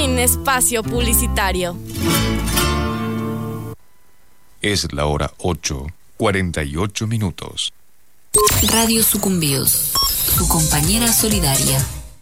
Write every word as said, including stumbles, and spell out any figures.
Fin espacio publicitario. Es la hora ocho, cuarenta y ocho minutos. Radio Sucumbíos, su compañera solidaria.